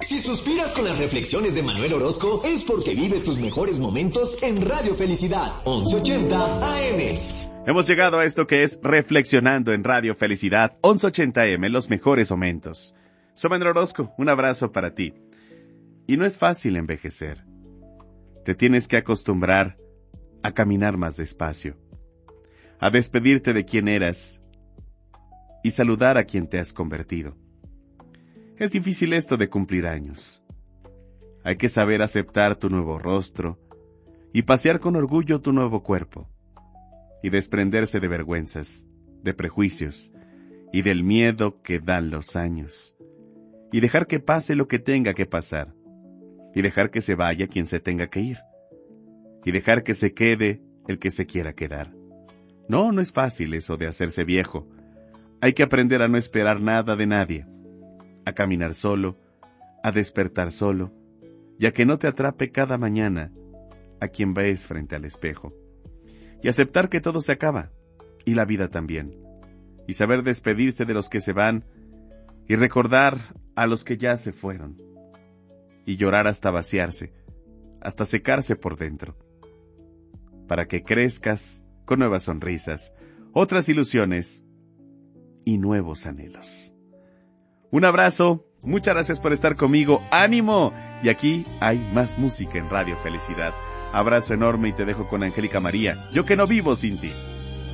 Si suspiras con las reflexiones de Manuel Orozco, es porque vives tus mejores momentos en Radio Felicidad, 1180 AM. Hemos llegado a esto que es Reflexionando en Radio Felicidad, 1180 AM, los mejores momentos. Soy Manuel Orozco, un abrazo para ti. Y no es fácil envejecer. Te tienes que acostumbrar a caminar más despacio, a despedirte de quien eras y saludar a quien te has convertido. Es difícil esto de cumplir años. Hay que saber aceptar tu nuevo rostro y pasear con orgullo tu nuevo cuerpo, y desprenderse de vergüenzas, de prejuicios y del miedo que dan los años, y dejar que pase lo que tenga que pasar, y dejar que se vaya quien se tenga que ir, y dejar que se quede el que se quiera quedar. No es fácil eso de hacerse viejo. Hay que aprender a no esperar nada de nadie, a caminar solo, a despertar solo, y a que no te atrape cada mañana a quien ves frente al espejo, y aceptar que todo se acaba, y la vida también, y saber despedirse de los que se van, y recordar a los que ya se fueron, y llorar hasta vaciarse, hasta secarse por dentro, para que crezcas con nuevas sonrisas, otras ilusiones y nuevos anhelos. Un abrazo, muchas gracias por estar conmigo, ánimo, y aquí hay más música en Radio Felicidad. Abrazo enorme y te dejo con Angélica María, Yo que no vivo sin ti.